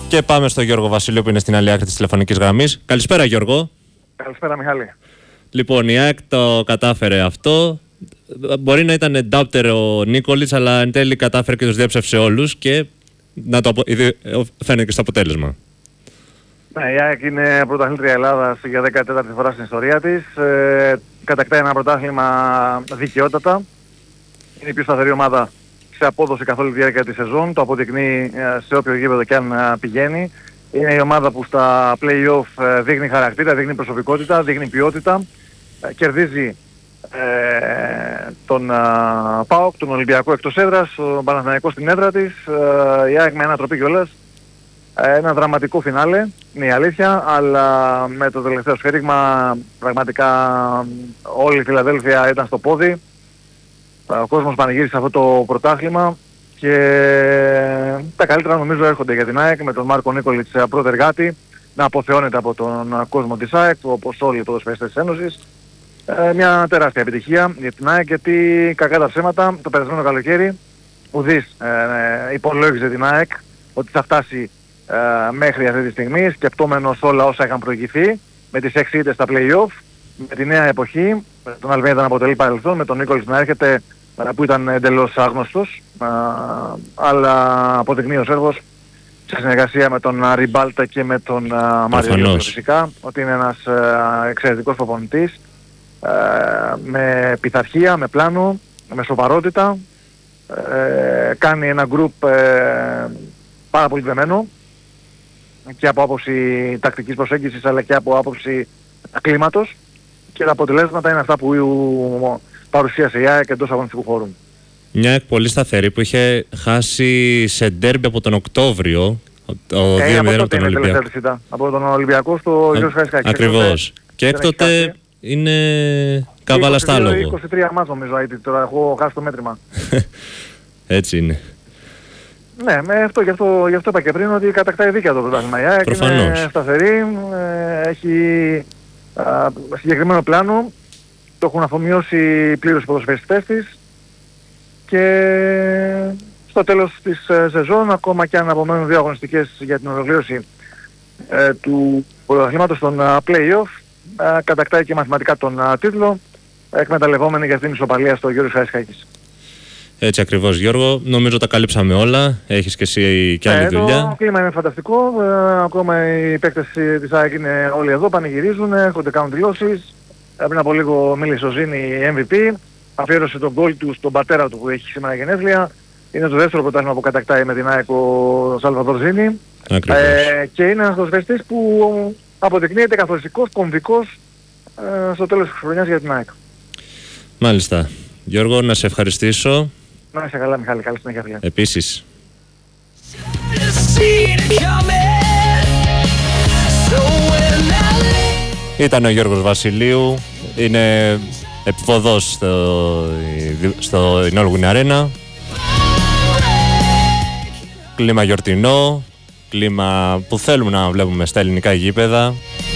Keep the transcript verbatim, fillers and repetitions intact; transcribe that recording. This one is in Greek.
Και πάμε στο Γιώργο Βασιλείου που είναι στην άλλη άκρη της τηλεφωνικής γραμμής. Καλησπέρα, Γιώργο. Καλησπέρα, Μιχάλη. Λοιπόν, η ΑΕΚ το κατάφερε αυτό. Μπορεί να ήταν ντάπτερ ο Νίκολιτς, αλλά εν τέλει κατάφερε και τους διέψευσε όλους και να το απο... φαίνεται και στο αποτέλεσμα. Ναι, η ΑΕΚ είναι πρωταθλήτρια Ελλάδας για δέκατη τέταρτη φορά στην ιστορία της. Ε, κατακτάει ένα πρωτάθλημα δικαιότατα. Είναι η πιο σταθερή ομάδα σε απόδοση καθ' όλη τη διάρκεια της σεζόν. Το αποδεικνύει σε όποιο γήπεδο και αν πηγαίνει. Είναι η ομάδα που στα play-off δείχνει χαρακτήρα, δείχνει προσωπικότητα, δείχνει ποιότητα. Κερδίζει ε, τον uh, ΠΑΟΚ, τον Ολυμπιακό εκτός έδρας, τον Παναθηναϊκό στην έδρα της. Ε, η ΑΕΚ με ανατροπή κιόλας. Ένα δραματικό φινάλε, είναι η αλήθεια, αλλά με το τελευταίο σφύριγμα πραγματικά όλη η Φιλαδέλφια ήταν στο πόδι. Ο κόσμος πανηγύρισε αυτό το πρωτάθλημα και τα καλύτερα νομίζω έρχονται για την ΑΕΚ με τον Μάρκο Νίκολιτς πρώτο εργάτη να αποθεώνεται από τον κόσμο της ΑΕΚ, όπως όλοι οι ποδοσφαιριστές της Ένωσης. Ε, μια τεράστια επιτυχία για την ΑΕΚ, γιατί κακά τα ψέματα το περασμένο καλοκαίρι ουδής ε, υπολόγιζε την ΑΕΚ ότι θα φτάσει ε, μέχρι αυτή τη στιγμή, σκεπτόμενος όλα όσα είχαν προηγηθεί με τις έξι ήττες στα play-off, με τη νέα εποχή, τον Αλβέντα να αποτελεί παρελθόν, με τον Νίκολιτς να έρχεται που ήταν εντελώς άγνωστος, ε, αλλά αποδεικνύει ο Σέρβος σε συνεργασία με τον Ριμπάλτα και με τον uh, Μάριο Γιώργο φυσικά, ότι είναι ένας uh, εξαιρετικός προπονητής, uh, με πειθαρχία, με πλάνο, με σοβαρότητα, uh, κάνει ένα γκρουπ uh, πάρα πολύ δεμένο και από άποψη τακτικής προσέγγισης αλλά και από άποψη κλίματος, και τα αποτελέσματα είναι αυτά που uh, παρουσίασε η ΑΕΚ εντός αγωνιστικού χώρου. Μια ΑΕΚ πολύ σταθερή που είχε χάσει σε ντέρμπι από τον Οκτώβριο, το ε, δύο μηδέν από τον Ολυμπιακό. Από τον Ολυμπιακό στο Γιώργος Χαρισκάκη. Ακριβώς. Και έκτοτε είναι καβάλα στ' άλογο. είκοσι τρία μάτς νομίζω, τώρα έχω χάσει το μέτρημα. Έτσι είναι. Ναι, με αυτό, γι, αυτό, γι' αυτό είπα και πριν ότι κατακτάει δίκαια το πρωτάθλημα. Η ΑΕΚ είναι σταθερή, έχει α, συγκεκριμένο πλάνο, το έχουν αφομοιώσει πλήρως οι ποδοσφαιριστές της και στο τέλος της ε, σεζόν, ακόμα και αν απομένουν δύο αγωνιστικές για την ολοκλήρωση ε, του πρωταθλήματος των uh, play-off, uh, κατακτάει και μαθηματικά τον uh, τίτλο, εκμεταλλευόμενοι για αυτήν την ισοπαλία στο Γιώργος Χαρισκάκης. Έτσι ακριβώς, Γιώργο. Νομίζω τα καλύψαμε όλα. Έχεις και εσύ και άλλη ε, δουλειά. Το κλίμα είναι φανταστικό. Ε, ακόμα οι παίκτες της ΑΕΚ είναι όλοι εδώ, πανηγυρίζουν, έρχονται, κάνουν δηλώσεις. Ε, πριν από λίγο μίλησε ο Ζήνη εμ βι πι. Αφιέρωσε τον γκολ του στον πατέρα του που έχει σήμερα γενέθλια. Είναι το δεύτερο πρωτάθλημα που κατακτάει με την ΑΕΚ ο Σαλβαδόρ Ζήνη. Ε, και είναι ένας ποδοσφαιριστής που αποδεικνύεται καθοριστικός, κομβικός ε, στο τέλος της χρονιάς για την ΑΕΚ. Μάλιστα. Γιώργο, να σε ευχαριστήσω. Να είσαι καλά, Μιχάλη. Καλή συνέχεια, φίλε. Επίσης. Ήταν ο Γιώργος Βασιλείου. Είναι επιποδός στο, στο Ινόλγουνι Αρένα. Κλίμα γιορτινό, κλίμα που θέλουμε να βλέπουμε στα ελληνικά γήπεδα.